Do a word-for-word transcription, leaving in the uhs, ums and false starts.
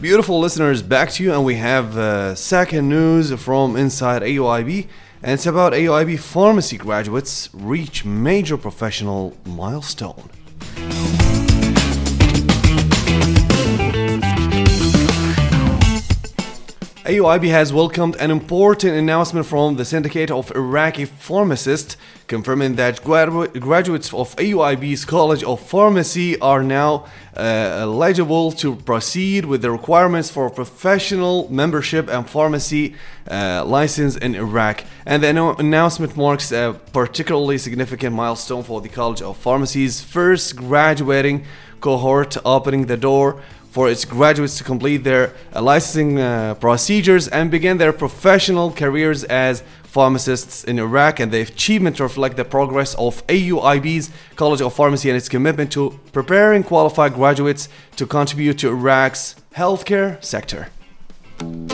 Beautiful listeners, back to you, and we have uh, second news from inside A U I B, and it's about A U I B pharmacy graduates reach major professional milestone. A U I B has welcomed an important announcement from the Syndicate of Iraqi Pharmacists, confirming that gradu- graduates of A U I B's College of Pharmacy are now uh, eligible to proceed with the requirements for professional membership and pharmacy uh, license in Iraq. And the anno- announcement marks a particularly significant milestone for the College of Pharmacy's first graduating cohort, opening the door for its graduates to complete their uh, licensing uh, procedures and begin their professional careers as pharmacists in Iraq. And the achievement reflect the progress of A U I B's College of Pharmacy and its commitment to preparing qualified graduates to contribute to Iraq's healthcare sector.